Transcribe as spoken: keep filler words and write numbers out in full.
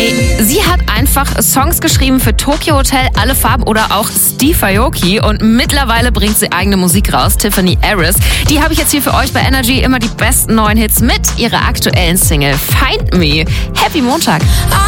Ey, sie hat einfach Songs geschrieben für Tokyo Hotel, Alle Farben oder auch Steve Aoki und mittlerweile bringt sie eigene Musik raus, Tiffany Harris. Die habe ich jetzt hier für euch bei Energy, immer die besten neuen Hits mit ihrer aktuellen Single Find Me. Happy Montag!